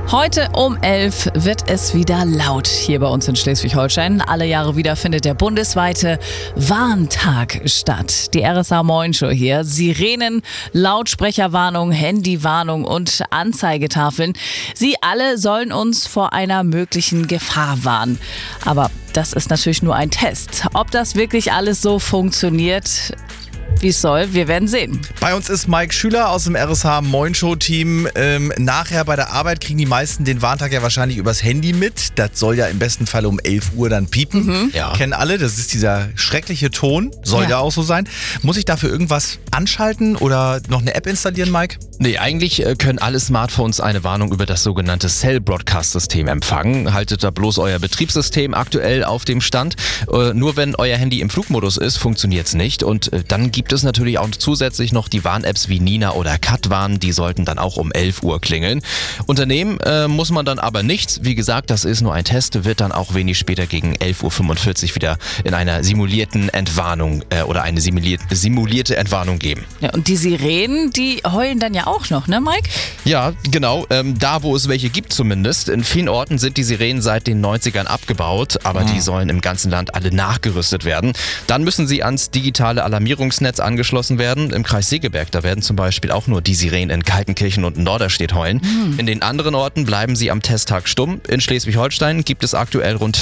Heute um 11 wird es wieder laut hier bei uns in Schleswig-Holstein. Alle Jahre wieder findet der bundesweite Warntag statt. Die RSA Moin Show hier. Sirenen, Lautsprecherwarnung, Handywarnung und Anzeigetafeln. Sie alle sollen uns vor einer möglichen Gefahr warnen. Aber das ist natürlich nur ein Test. Ob das wirklich alles so funktioniert, wie es soll, wir werden sehen. Bei uns ist Mike Schüler aus dem RSA Moin Show Team. Nachher bei der Arbeit kriegen die meisten den Warntag ja wahrscheinlich übers Handy mit. Das soll ja im besten Fall um 11 Uhr dann piepen. Ja. Kennen alle, das ist dieser schreckliche Ton. Soll ja auch so sein. Muss ich dafür irgendwas anschalten oder noch eine App installieren, Mike? Nee, eigentlich können alle Smartphones eine Warnung über das sogenannte Cell Broadcast System empfangen. Haltet da bloß euer Betriebssystem aktuell auf dem Stand. Nur wenn euer Handy im Flugmodus ist, funktioniert es nicht. Und dann gibt es natürlich auch zusätzlich noch die Warn-Apps wie Nina oder Katwarn. Die sollten dann auch um 11 Uhr klingeln. Unternehmen muss man dann aber nichts. Wie gesagt, das ist nur ein Test. Wird dann auch wenig später gegen 11.45 Uhr wieder in einer simulierten Entwarnung oder eine simulierte Entwarnung geben. Ja, und die Sirenen, die heulen dann ja auch noch, ne, Mike? Ja, genau. Da, wo es welche gibt zumindest. In vielen Orten sind die Sirenen seit den 90ern abgebaut, aber die sollen im ganzen Land alle nachgerüstet werden. Dann müssen sie ans digitale Alarmierungsnetz angeschlossen werden. Im Kreis Segeberg, da werden zum Beispiel auch nur die Sirenen in Kaltenkirchen und Norderstedt heulen. In den anderen Orten bleiben sie am Testtag stumm. In Schleswig-Holstein gibt es aktuell rund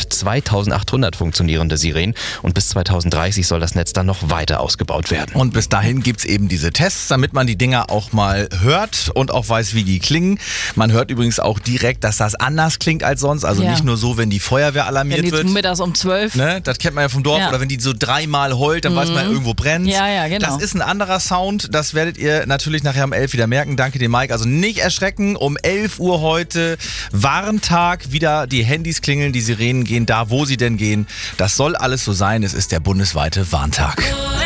2800 funktionierende Sirenen und bis 2030 soll das Netz dann noch weiter ausgebaut werden. Und bis dahin gibt's eben diese Tests, damit man die Dinger auch mal hört und auch weiß, wie die klingen. Man hört übrigens auch direkt, dass das anders klingt als sonst. Also nicht nur so, wenn die Feuerwehr alarmiert wird. Mittags um 12. Ne? Das kennt man ja vom Dorf. Oder wenn die so dreimal heult, dann weiß man, irgendwo brennt. Ja, genau. Das ist ein anderer Sound. Das werdet ihr natürlich nachher um 11 wieder merken. Danke dir, Mike. Also nicht erschrecken. Um 11 Uhr heute Warntag. Wieder die Handys klingeln, die Sirenen gehen da, wo sie denn gehen. Das soll alles so sein. Es ist der bundesweite Warntag.